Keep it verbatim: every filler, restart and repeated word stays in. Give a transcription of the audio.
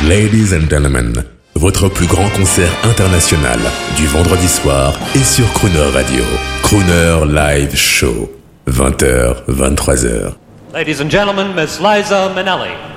Ladies and gentlemen, votre plus grand concert international du vendredi soir est sur Crooner Radio. Crooner Live Show. vingt heures, vingt-trois heures. Ladies and gentlemen, Miss Liza Minnelli.